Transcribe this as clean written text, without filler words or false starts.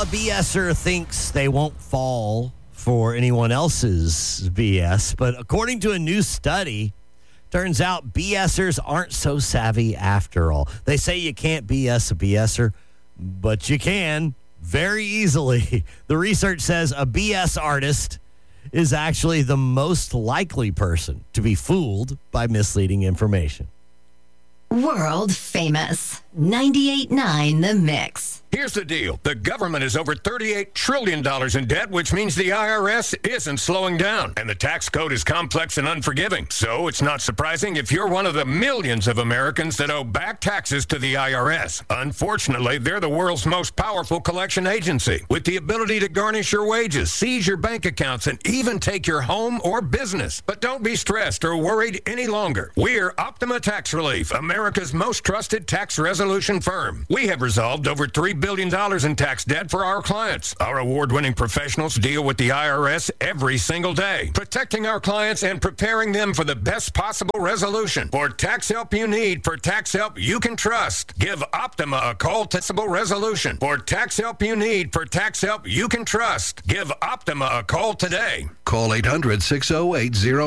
a BSer thinks they won't fall for anyone else's BS, but according to a new study, turns out BSers aren't so savvy after all. They say you can't BS a BSer, but you can very easily. The research says a BS artist is actually the most likely person to be fooled by misleading information. World famous. 98.9 The Mix. Here's the deal. The government is over $38 trillion in debt, which means the IRS isn't slowing down. And the tax code is complex and unforgiving. So it's not surprising if you're one of the millions of Americans that owe back taxes to the IRS. Unfortunately, they're the world's most powerful collection agency, with the ability to garnish your wages, seize your bank accounts, and even take your home or business. But don't be stressed or worried any longer. We're Optima Tax Relief, America's most trusted tax resolution firm. We have resolved over $3 billion in tax debt for our clients. Our award-winning professionals deal with the IRS every single day, protecting our clients and preparing them for the best possible resolution. For tax help you need, for tax help you can trust, give Optima a call to resolution. For tax help you need, for tax help you can trust, give Optima a call today. Call 800-608-0800.